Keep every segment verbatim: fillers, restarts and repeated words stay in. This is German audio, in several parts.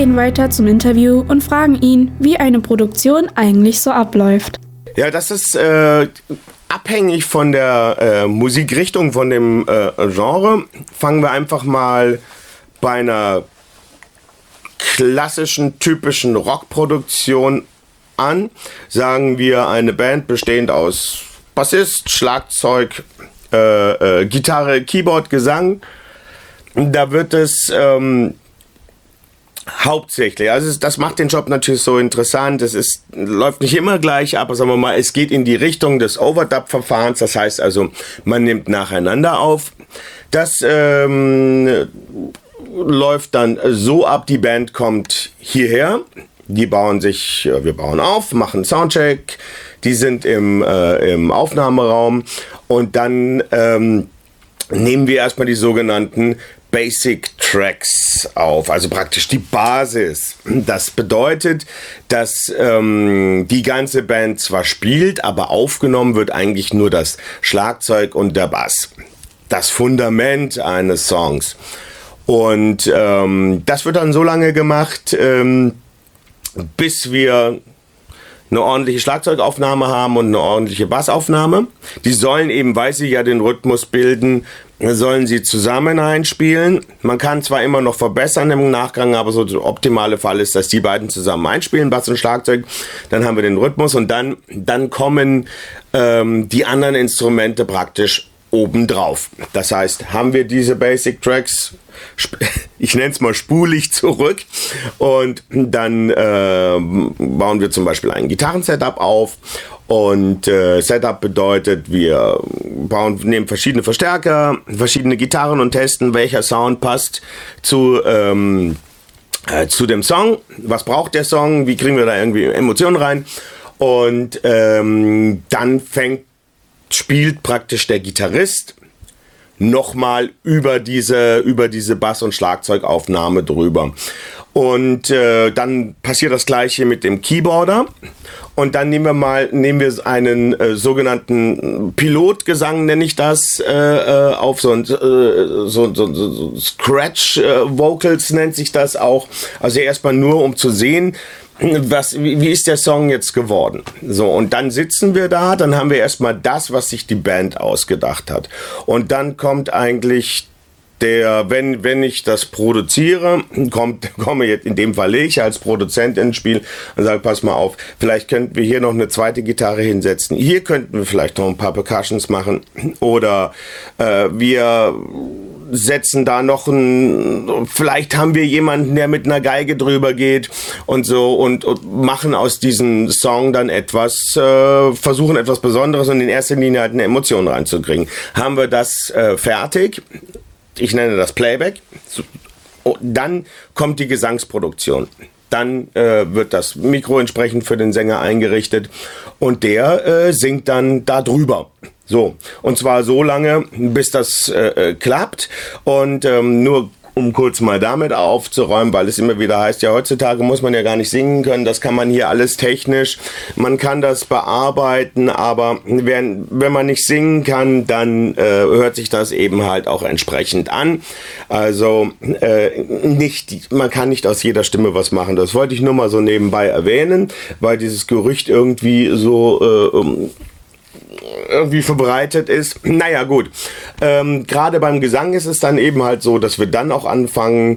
gehen weiter zum Interview und fragen ihn, wie eine Produktion eigentlich so abläuft. Ja, das ist äh, abhängig von der äh, Musikrichtung, von dem äh, Genre. Fangen wir einfach mal bei einer klassischen, typischen Rockproduktion an. Sagen wir eine Band bestehend aus Bassist, Schlagzeug, äh, äh, Gitarre, Keyboard, Gesang. Da wird es ähm, hauptsächlich, also das macht den Job natürlich so interessant. Es ist, läuft nicht immer gleich, aber sagen wir mal, es geht in die Richtung des Overdub-Verfahrens. Das heißt also, man nimmt nacheinander auf. Das ähm, läuft dann so ab, die Band kommt hierher. Die bauen sich, wir bauen auf, machen Soundcheck. Die sind im, äh, im Aufnahmeraum und dann ähm, nehmen wir erstmal die sogenannten Basic Tracks auf, also praktisch die Basis. Das bedeutet, dass ähm, die ganze Band zwar spielt, aber aufgenommen wird eigentlich nur das Schlagzeug und der Bass. Das Fundament eines Songs. Und ähm, das wird dann so lange gemacht, ähm, bis wir eine ordentliche Schlagzeugaufnahme haben und eine ordentliche Bassaufnahme. Die sollen eben, weil sie ja den Rhythmus bilden, sollen sie zusammen einspielen. Man kann zwar immer noch verbessern im Nachgang, aber so der optimale Fall ist, dass die beiden zusammen einspielen, Bass und Schlagzeug. Dann haben wir den Rhythmus und dann, dann kommen ähm, die anderen Instrumente praktisch obendrauf. Das heißt, haben wir diese Basic Tracks, ich nenne es mal spulig zurück, und dann äh, bauen wir zum Beispiel ein Gitarrensetup auf. Und äh, Setup bedeutet, wir bauen, nehmen verschiedene Verstärker, verschiedene Gitarren und testen, welcher Sound passt zu ähm, äh, zu dem Song. Was braucht der Song? Wie kriegen wir da irgendwie Emotionen rein? Und ähm, dann fängt spielt praktisch der Gitarrist nochmal über diese, über diese Bass- und Schlagzeugaufnahme drüber. Und äh, dann passiert das Gleiche mit dem Keyboarder. Und dann nehmen wir mal, nehmen wir einen äh, sogenannten Pilotgesang, nenne ich das, äh, äh, auf so ein äh, so, so, so, so Scratch äh, Vocals nennt sich das auch. Also erstmal nur, um zu sehen, was, wie, wie ist der Song jetzt geworden? So, und dann sitzen wir da, dann haben wir erstmal das, was sich die Band ausgedacht hat. Und dann kommt eigentlich der, wenn, wenn ich das produziere, kommt, komme jetzt in dem Fall ich als Produzent ins Spiel und sage, pass mal auf, vielleicht könnten wir hier noch eine zweite Gitarre hinsetzen. Hier könnten wir vielleicht noch ein paar Percussions machen oder äh, wir setzen da noch ein, vielleicht haben wir jemanden, der mit einer Geige drüber geht und so und, und machen aus diesem Song dann etwas, äh, versuchen etwas Besonderes und in erster Linie halt eine Emotion reinzukriegen. Haben wir das äh, fertig? Ich nenne das Playback. Dann kommt die Gesangsproduktion. Dann äh, wird das Mikro entsprechend für den Sänger eingerichtet und der äh, singt dann da drüber. So, und zwar so lange, bis das äh, klappt. Und ähm, nur um kurz mal damit aufzuräumen, weil es immer wieder heißt, ja, heutzutage muss man ja gar nicht singen können, das kann man hier alles technisch, man kann das bearbeiten, aber wenn, wenn man nicht singen kann, dann äh, hört sich das eben halt auch entsprechend an. Also äh, nicht, man kann nicht aus jeder Stimme was machen, das wollte ich nur mal so nebenbei erwähnen, weil dieses Gerücht irgendwie so äh, irgendwie verbreitet ist. Naja, gut. Ähm, gerade beim Gesang ist es dann eben halt so, dass wir dann auch anfangen,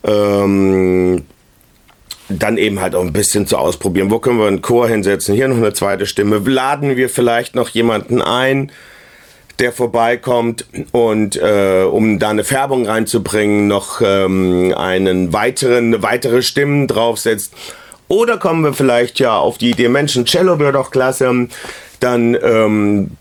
ähm, dann eben halt auch ein bisschen zu ausprobieren. Wo können wir einen Chor hinsetzen? Hier noch eine zweite Stimme. Laden wir vielleicht noch jemanden ein, der vorbeikommt und äh, um da eine Färbung reinzubringen, noch ähm, einen weiteren, eine weitere Stimmen draufsetzt. Oder kommen wir vielleicht ja auf die Idee, Mensch, ein Cello wäre doch klasse. Dann ähm,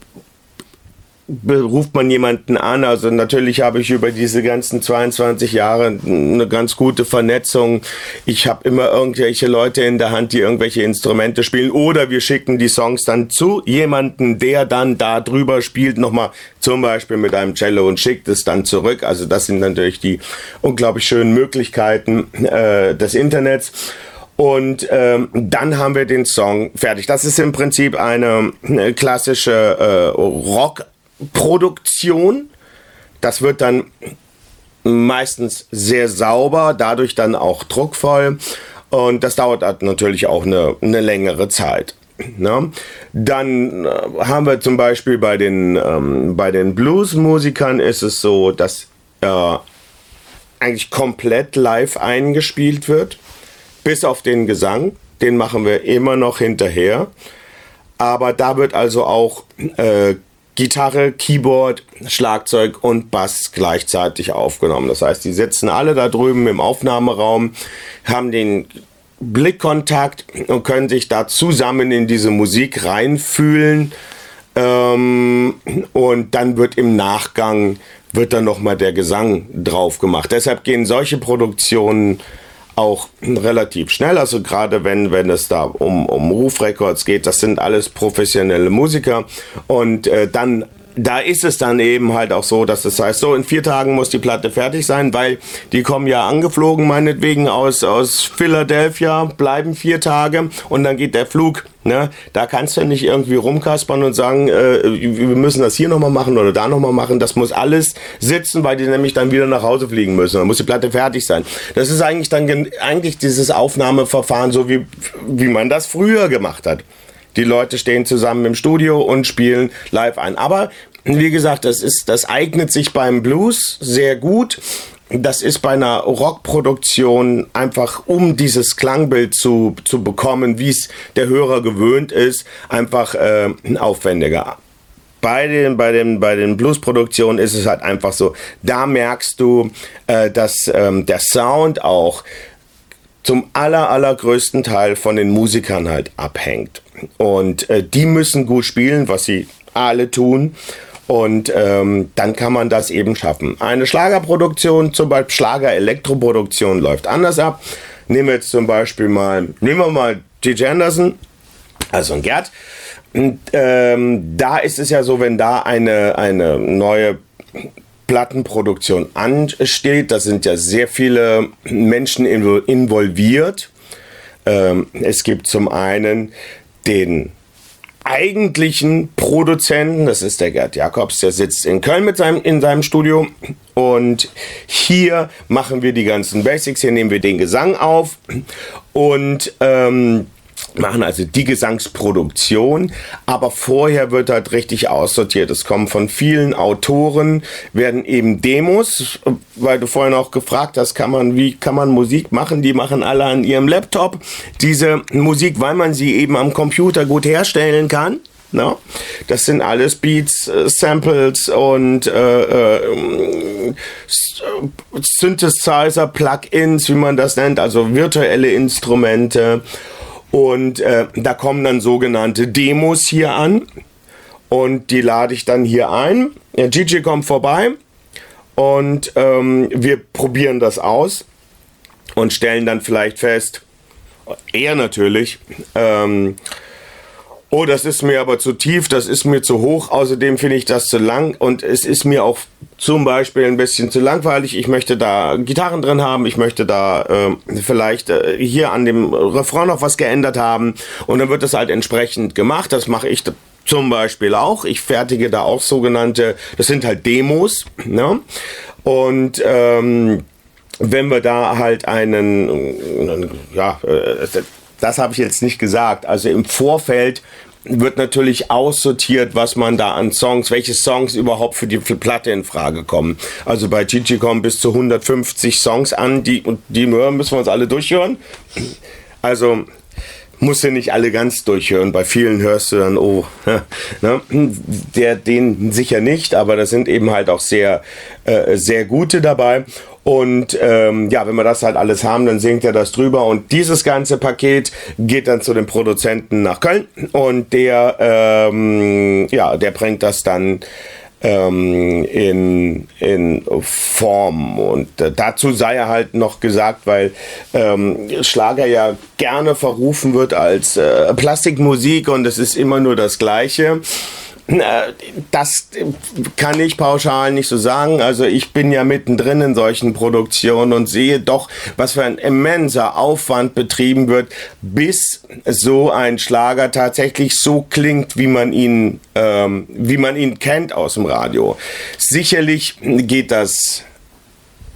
beruft man jemanden an. Also natürlich habe ich über diese ganzen zweiundzwanzig Jahre eine ganz gute Vernetzung. Ich habe immer irgendwelche Leute in der Hand, die irgendwelche Instrumente spielen. Oder wir schicken die Songs dann zu jemanden, der dann da drüber spielt, nochmal zum Beispiel mit einem Cello und schickt es dann zurück. Also das sind natürlich die unglaublich schönen Möglichkeiten äh, des Internets. Und ähm, dann haben wir den Song fertig. Das ist im Prinzip eine, eine klassische äh, Rockproduktion. Das wird dann meistens sehr sauber, dadurch dann auch druckvoll. Und das dauert natürlich auch eine, eine längere Zeit. Ne? Dann äh, haben wir zum Beispiel bei den, ähm, bei den Bluesmusikern ist es so, dass äh, eigentlich komplett live eingespielt wird, bis auf den Gesang. Den machen wir immer noch hinterher. Aber da wird also auch äh, Gitarre, Keyboard, Schlagzeug und Bass gleichzeitig aufgenommen. Das heißt, die sitzen alle da drüben im Aufnahmeraum, haben den Blickkontakt und können sich da zusammen in diese Musik reinfühlen. Ähm, und dann wird im Nachgang wird dann nochmal der Gesang drauf gemacht. Deshalb gehen solche Produktionen auch relativ schnell. Also gerade wenn, wenn es da um, um Ruf-Records geht, das sind alles professionelle Musiker. Und äh, dann da ist es dann eben halt auch so, dass das heißt, so in vier Tagen muss die Platte fertig sein, weil die kommen ja angeflogen, meinetwegen aus, aus Philadelphia, bleiben vier Tage und dann geht der Flug. Ne? Da kannst du nicht irgendwie rumkaspern und sagen, äh, wir müssen das hier nochmal machen oder da nochmal machen. Das muss alles sitzen, weil die nämlich dann wieder nach Hause fliegen müssen. Dann muss die Platte fertig sein. Das ist eigentlich dann gen- eigentlich dieses Aufnahmeverfahren, so wie, wie man das früher gemacht hat. Die Leute stehen zusammen im Studio und spielen live ein. Aber wie gesagt, das ist, das eignet sich beim Blues sehr gut. Das ist bei einer Rockproduktion einfach, um dieses Klangbild zu, zu bekommen, wie es der Hörer gewöhnt ist, einfach äh, aufwendiger. Bei den, bei den, bei den Blues-Produktionen ist es halt einfach so, da merkst du, äh, dass ähm, der Sound auch zum aller, allergrößten Teil von den Musikern halt abhängt. Und äh, die müssen gut spielen, was sie alle tun. Und ähm, dann kann man das eben schaffen. Eine Schlagerproduktion, zum Beispiel Schlager-Elektroproduktion läuft anders ab. Nehmen wir jetzt zum Beispiel mal, nehmen wir mal G J Anderson, also ein Gerd. Und ähm, da ist es ja so, wenn da eine, eine neue Plattenproduktion ansteht, da sind ja sehr viele Menschen involviert. Ähm, es gibt zum einen den eigentlichen Produzenten, das ist der Gerd Jakobs, der sitzt in Köln mit seinem, in seinem Studio und hier machen wir die ganzen Basics, hier nehmen wir den Gesang auf und ähm, machen also die Gesangsproduktion, aber vorher wird halt richtig aussortiert. Es kommen von vielen Autoren, werden eben Demos, weil du vorhin auch gefragt hast, kann man, wie kann man Musik machen? Die machen alle an ihrem Laptop diese Musik, weil man sie eben am Computer gut herstellen kann. No? Das sind alles Beats, äh, Samples und äh, äh, Synthesizer, Plugins, wie man das nennt, also virtuelle Instrumente. Und äh, da kommen dann sogenannte Demos hier an und die lade ich dann hier ein. Der Gigi kommt vorbei und ähm, wir probieren das aus und stellen dann vielleicht fest, er natürlich, ähm, oh, das ist mir aber zu tief, das ist mir zu hoch, außerdem finde ich das zu lang und es ist mir auch zum Beispiel ein bisschen zu langweilig, ich möchte da Gitarren drin haben, ich möchte da äh, vielleicht äh, hier an dem Refrain noch was geändert haben und dann wird das halt entsprechend gemacht, das mache ich zum Beispiel auch, ich fertige da auch sogenannte, das sind halt Demos, ne? Und ähm, wenn wir da halt einen, ja, äh, das habe ich jetzt nicht gesagt. Also im Vorfeld wird natürlich aussortiert, was man da an Songs, welche Songs überhaupt für die Platte in Frage kommen. Also bei Gigi kommen bis zu hundertfünfzig Songs an, die, und die müssen wir uns alle durchhören. Also musst du nicht alle ganz durchhören. Bei vielen hörst du dann, oh, ne? Der, den sicher nicht, aber da sind eben halt auch sehr, äh, sehr gute dabei. Und ähm, ja, wenn wir das halt alles haben, dann singt er das drüber und dieses ganze Paket geht dann zu dem Produzenten nach Köln und der, ähm, ja, der bringt das dann ähm, in, in Form und äh, dazu sei er halt noch gesagt, weil ähm, Schlager ja gerne verrufen wird als äh, Plastikmusik und es ist immer nur das Gleiche. Das kann ich pauschal nicht so sagen. Also ich bin ja mittendrin in solchen Produktionen und sehe doch, was für ein immenser Aufwand betrieben wird, bis so ein Schlager tatsächlich so klingt, wie man ihn, ähm, wie man ihn kennt aus dem Radio. Sicherlich geht das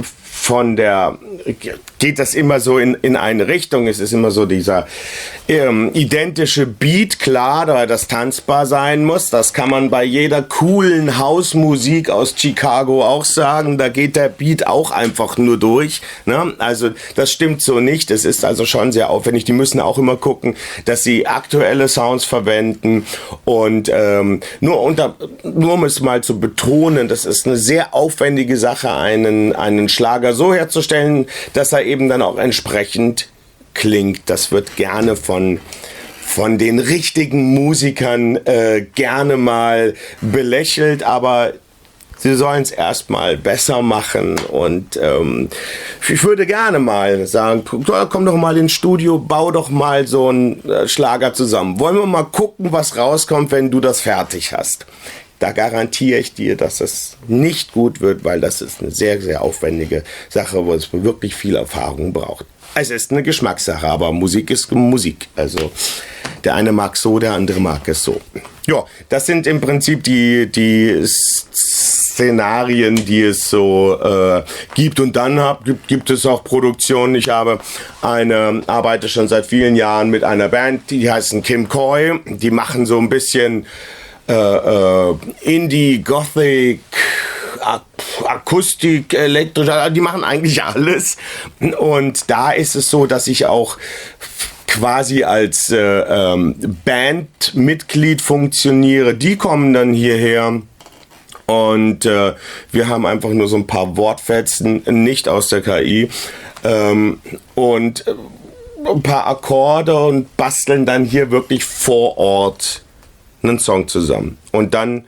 von der, geht das immer so in, in eine Richtung. Es ist immer so dieser ähm, identische Beat, klar, da das tanzbar sein muss. Das kann man bei jeder coolen Hausmusik aus Chicago auch sagen. Da geht der Beat auch einfach nur durch. Ne? Also das stimmt so nicht. Es ist also schon sehr aufwendig. Die müssen auch immer gucken, dass sie aktuelle Sounds verwenden. Und ähm, nur, unter, nur um es mal zu betonen, das ist eine sehr aufwendige Sache, einen, einen Schlager so herzustellen, dass er eben dann auch entsprechend klingt. Das wird gerne von, von den richtigen Musikern äh, gerne mal belächelt, aber sie sollen es erstmal besser machen. Und ähm, ich würde gerne mal sagen, komm doch mal ins Studio, bau doch mal so einen äh, Schlager zusammen. Wollen wir mal gucken, was rauskommt, wenn du das fertig hast. Da garantiere ich dir, dass es nicht gut wird, weil das ist eine sehr, sehr aufwendige Sache, wo es wirklich viel Erfahrung braucht. Es ist eine Geschmackssache, aber Musik ist Musik. Also der eine mag so, der andere mag es so. Ja, das sind im Prinzip die, die Szenarien, die es so äh, gibt. Und dann hab, gibt, gibt es auch Produktionen. Ich habe eine, arbeite schon seit vielen Jahren mit einer Band, die heißen Kim Coy. Die machen so ein bisschen Äh, äh, Indie, Gothic, Ak- Akustik, elektrisch, die machen eigentlich alles. Und da ist es so, dass ich auch quasi als äh, ähm, Bandmitglied funktioniere. Die kommen dann hierher. Und äh, wir haben einfach nur so ein paar Wortfetzen, nicht aus der K I. Ähm, und ein paar Akkorde und basteln dann hier wirklich vor Ort einen Song zusammen. Und dann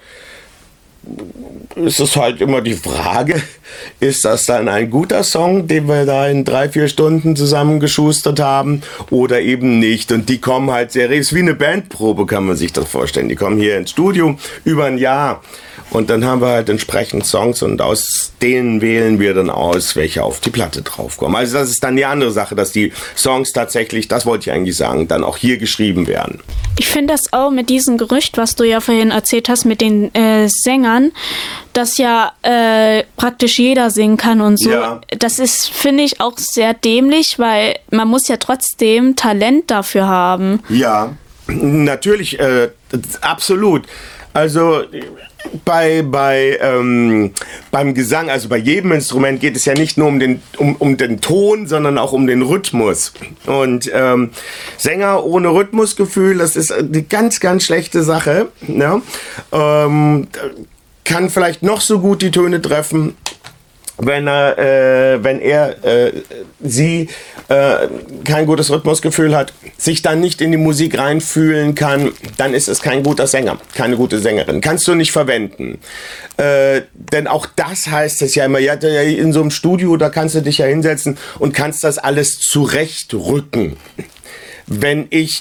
ist es halt immer die Frage, ist das dann ein guter Song, den wir da in drei, vier Stunden zusammengeschustert haben oder eben nicht? Und die kommen halt seriös, wie eine Bandprobe kann man sich das vorstellen. Die kommen hier ins Studio über ein Jahr und dann haben wir halt entsprechend Songs und aus denen wählen wir dann aus, welche auf die Platte draufkommen. Also das ist dann die andere Sache, dass die Songs tatsächlich, das wollte ich eigentlich sagen, dann auch hier geschrieben werden. Ich finde das auch mit diesem Gerücht, was du ja vorhin erzählt hast, mit den äh, Sängern, dass ja äh, praktisch jeder singen kann und so. Ja. Das ist, finde ich, auch sehr dämlich, weil man muss ja trotzdem Talent dafür haben. Ja, natürlich, äh, absolut. Also bei, bei, ähm, beim Gesang, also bei jedem Instrument geht es ja nicht nur um den, um, um den Ton, sondern auch um den Rhythmus. Und ähm, Sänger ohne Rhythmusgefühl, das ist eine ganz, ganz schlechte Sache. Ne? Ähm, kann vielleicht noch so gut die Töne treffen, wenn er, äh, wenn er, äh, sie äh, kein gutes Rhythmusgefühl hat, sich dann nicht in die Musik reinfühlen kann, dann ist es kein guter Sänger, keine gute Sängerin. Kannst du nicht verwenden. Äh, denn auch das heißt es ja immer, ja, in so einem Studio, da kannst du dich ja hinsetzen und kannst das alles zurechtrücken. Wenn ich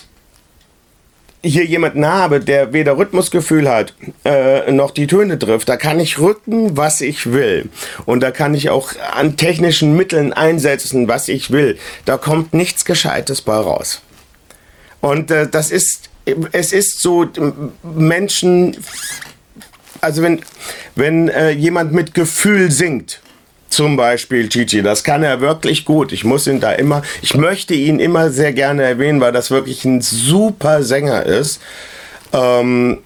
hier jemanden habe, der weder Rhythmusgefühl hat, äh, noch die Töne trifft, da kann ich rücken, was ich will. Und da kann ich auch an technischen Mitteln einsetzen, was ich will. Da kommt nichts Gescheites bei raus. Und äh, das ist, es ist so, Menschen, also wenn, wenn äh, jemand mit Gefühl singt, zum Beispiel Gigi, das kann er wirklich gut. Ich muss ihn da immer, ich möchte ihn immer sehr gerne erwähnen, weil das wirklich ein super Sänger ist. Ähm,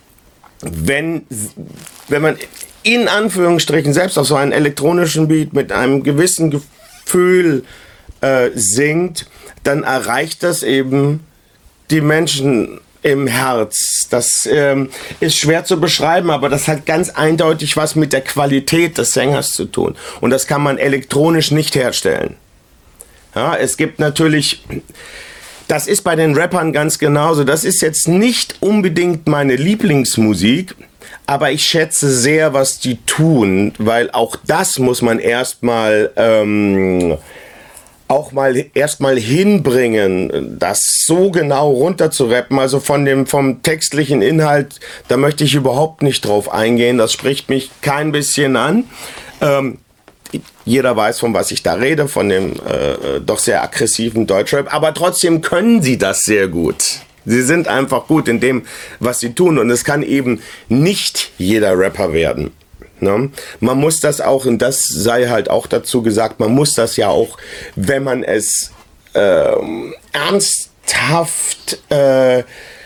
wenn, wenn man in Anführungsstrichen selbst auf so einen elektronischen Beat mit einem gewissen Gefühl äh, singt, dann erreicht das eben die Menschen im Herz. Das ähm, ist schwer zu beschreiben, aber das hat ganz eindeutig was mit der Qualität des Sängers zu tun. Und das kann man elektronisch nicht herstellen. Ja, es gibt natürlich, das ist bei den Rappern ganz genauso. Das ist jetzt nicht unbedingt meine Lieblingsmusik, aber ich schätze sehr, was die tun, weil auch das muss man erstmal ähm, auch mal erstmal hinbringen, das so genau runterzurappen, also von dem, vom textlichen Inhalt, da möchte ich überhaupt nicht drauf eingehen, das spricht mich kein bisschen an. Ähm, jeder weiß, von was ich da rede, von dem äh, doch sehr aggressiven Deutschrap, aber trotzdem können sie das sehr gut. Sie sind einfach gut in dem, was sie tun und es kann eben nicht jeder Rapper werden. Ne? Man muss das auch, und das sei halt auch dazu gesagt, man muss das ja auch, wenn man es äh, ernsthaft äh,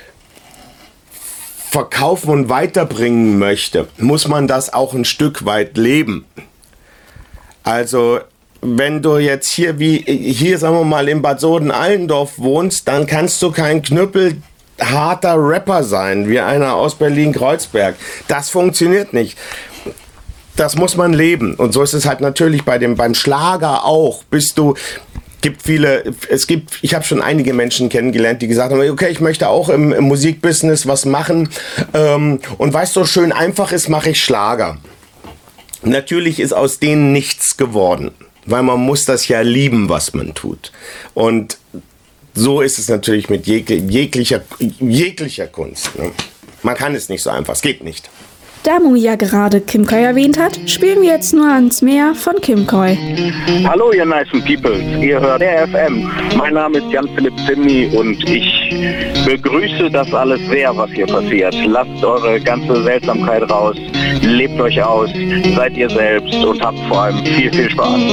verkaufen und weiterbringen möchte, muss man das auch ein Stück weit leben. Also wenn du jetzt hier wie hier, sagen wir mal, in Bad Soden-Allendorf wohnst, dann kannst du kein knüppelharter Rapper sein, wie einer aus Berlin-Kreuzberg. Das funktioniert nicht. Das muss man leben. Und so ist es halt natürlich bei dem, beim Schlager auch. Bist du, gibt viele, es gibt, ich habe schon einige Menschen kennengelernt, die gesagt haben, okay, ich möchte auch im, im Musikbusiness was machen. Ähm, und weil es so schön einfach ist, mache ich Schlager. Natürlich ist aus denen nichts geworden, weil man muss das ja lieben, was man tut. Und so ist es natürlich mit jeg- jeglicher, jeglicher Kunst. Ne? Man kann es nicht so einfach, es geht nicht. Da Mu ja gerade Kim Koy erwähnt hat, spielen wir jetzt nur ans Meer von Kim Koy. Hallo ihr nicen Peoples, ihr hört R F M. Mein Name ist Jan-Philipp Zimny und ich begrüße das alles sehr, was hier passiert. Lasst eure ganze Seltsamkeit raus, lebt euch aus, seid ihr selbst und habt vor allem viel, viel Spaß.